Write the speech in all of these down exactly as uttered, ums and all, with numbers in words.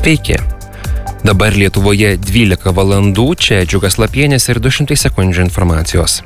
Sveiki. Dabar Lietuvoje dvylika valandų, čia Džiugas Lapienis ir du šimtai sekundžių informacijos.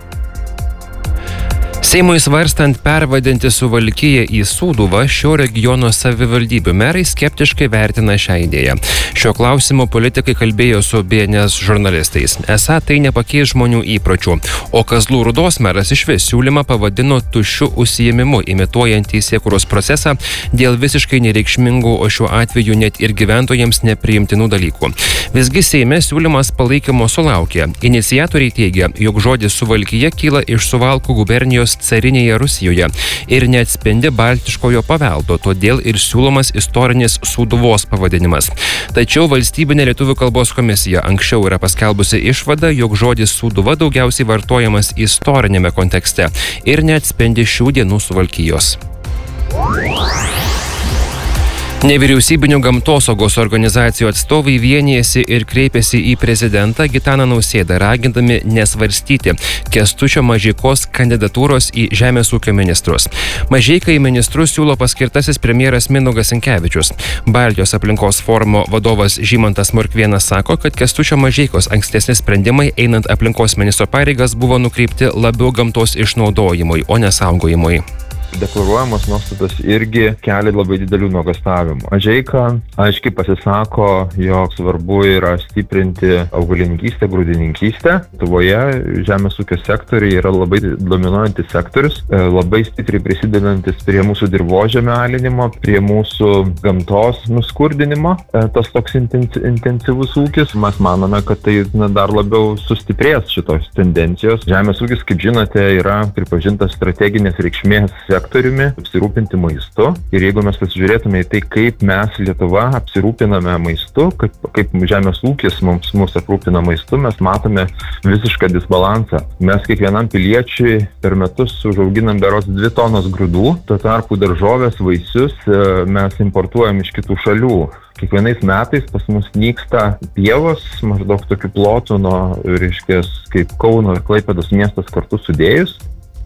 Seimui svarstant pervadinti Suvalkiją į Sūduvą, šio regiono savivaldybių merai skeptiškai vertina šią idėją. Šio klausimu politikai kalbėjo su B N S žurnalistais. Esą tai nepakeis žmonių įpročių, o Kazlų Rūdos meras išvis siūlymą pavadino tuščiu užsiėmimu, imituojant teisėkūros procesą dėl visiškai nereikšmingų, o šiuo atveju net ir gyventojams nepriimtinų dalykų. Visgi Seime siūlymas palaikymo sulaukė. Iniciatoriai teigia, jog žodis Suvalkija kyla iš Suvalkų gubernijos carinėje Rusijoje ir neatspindi baltiškojo paveldo, todėl ir siūlomas istorinis Sūduvos pavadinimas. Tačiau Valstybinė lietuvių kalbos komisija anksčiau yra paskelbusi išvadą, jog žodis Sūduva daugiausiai vartojamas istorinėme kontekste ir neatspindi šių dienų Suvalkijos. Nevyriausybinių gamtosaugos organizacijų atstovai vienijasi ir kreipėsi į prezidentą Gitaną Nausėdą, ragindami nesvarstyti Kęstučio Mažeikos kandidatūros į žemės ūkio ministrus. Mažeiką į ministrus siūlo paskirtasis premjeras Mindaugas Sinkevičius. Baltijos aplinkos forumo vadovas Žymantas Morkvėnas sako, kad Kęstučio Mažeikos ankstesni sprendimai einant aplinkos ministro pareigas buvo nukreipti labiau gamtos išnaudojimui, o ne saugojimui. Deklaruojamos nuostatos irgi kelia labai didelių nuogastavimų. Mažeika aiškiai pasisako, jog svarbu yra stiprinti augalininkystę, grūdininkystę. Lietuvoje žemės ūkio sektoriai yra labai dominuojantis sektorius, labai stipriai prisidedantis prie mūsų dirvožemio alinimo, prie mūsų gamtos nuskurdinimo. Tas toks intensyvus ūkis, mes manome, kad tai na, dar labiau sustiprės šitos tendencijos. Žemės ūkis, kaip žinote, yra pripažintas strateginės reikšmės sektoriumi apsirūpinti maistu. Ir jeigu mes pasižiūrėtume į tai, kaip mes Lietuva apsirūpiname maistu, kaip, kaip žemės ūkis mums, mums aprūpina maistu, mes matome visišką disbalansą. Mes kiekvienam piliečiui per metus užauginam berods dvi tonos grūdų, tuo tarpu daržovės, vaisius mes importuojam iš kitų šalių. Kiekvienais metais pas mus nyksta pievos, maždaug tokių plotų nuo, reiškia, kaip Kauno ir Klaipėdos miestas kartu sudėjus.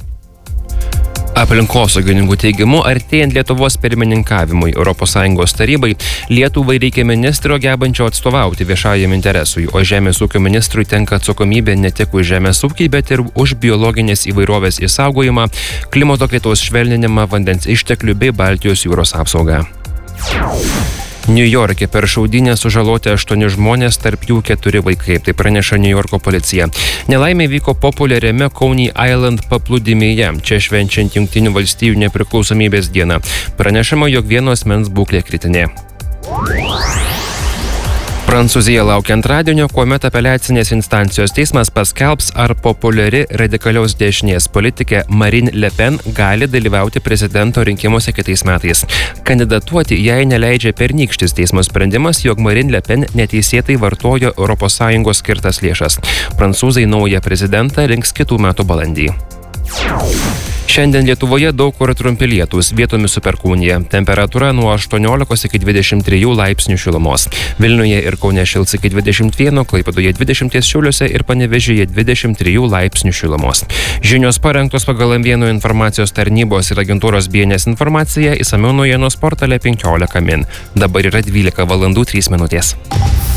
Aplinkosaugininkų teigimu, artėjant Lietuvos pirmininkavimui Europos Sąjungos tarybai, Lietuvai reikia ministro gebančio atstovauti viešajam interesui, o žemės ūkio ministrui tenka atsakomybė ne tik už žemės ūkį, bet ir už biologinės įvairovės išsaugojimą, klimato kaitos švelninimą, vandens išteklių bei Baltijos jūros apsaugą. Niujorke per šaudynes sužaloti aštuoni žmonės, tarp jų keturi vaikai, tai praneša Niujorko policija. Nelaimė vyko populiariame Coney Island paplūdimyje, čia švenčiant Jungtinių valstijų nepriklausomybės dieną. Pranešama, jog vieno asmens būklė kritinė. Prancūzija laukia antradienio, kuomet apeliacinės instancijos teismas paskelbs, ar populiari radikalios dešinės politikė Marine Le Pen gali dalyvauti prezidento rinkimuose kitais metais. Kandidatuoti jai neleidžia pernykštis teismo sprendimas, jog Marine Le Pen neteisėtai vartojo Europos Sąjungos skirtas lėšas. Prancūzai naują prezidentą rinks kitų metų balandį. Šiandien Lietuvoje daug kur trumpi lietūs, vietomis su perkūnija. Temperatūra nuo aštuoniolikos iki dvidešimt trijų laipsnių šilumos. Vilniuje ir Kaune šils iki dvidešimt vieno, Klaipėdoje dvidešimt, Šiauliuose ir Panevėžyje dvidešimt trijų laipsnių šilumos. Žinios parengtos pagal M vienas informacijos tarnybos ir agentūros B N S informaciją, išsamiau naujienos portale penkiolika min. Dabar yra dvylika valandų trys minutės.